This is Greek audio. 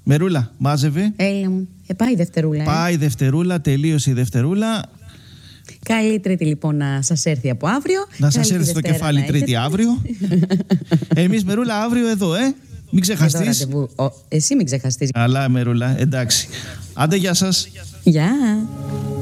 Μερούλα, μάζευε. Έλα μου. Πάει η Δευτερούλα. Πάει η Δευτερούλα, τελείωσε η Δευτερούλα. Καλή Τρίτη λοιπόν να σας έρθει από αύριο. Να σας έρθει στο κεφάλι Τρίτη αύριο. Εμείς Μερούλα αύριο εδώ, μην ξεχαστείς. Εσύ μην ξεχαστείς. Αλλά Μερούλα, εντάξει. Άντε, γεια σας. Γεια.